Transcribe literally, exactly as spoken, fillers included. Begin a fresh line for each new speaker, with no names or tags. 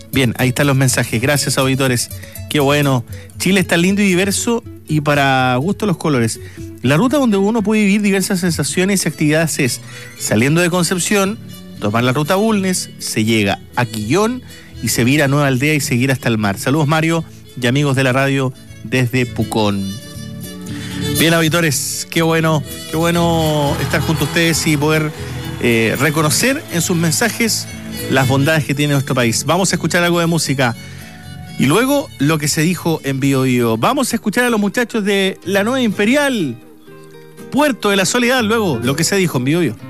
Bien, ahí están los mensajes. Gracias, auditores. Qué bueno. Chile está lindo y diverso y para gusto los colores. La ruta donde uno puede vivir diversas sensaciones y actividades es saliendo de Concepción, tomar la ruta Bulnes, se llega a Quillón y se vira a Nueva Aldea y seguir hasta el mar. Saludos, Mario y amigos de la radio desde Pucón. Bien, auditores, qué bueno, qué bueno estar junto a ustedes y poder eh, reconocer en sus mensajes las bondades que tiene nuestro país. Vamos a escuchar algo de música y luego lo que se dijo en Bio Bio. Vamos a escuchar a los muchachos de La Nueva Imperial, Puerto de la Soledad, luego lo que se dijo en Bio Bio.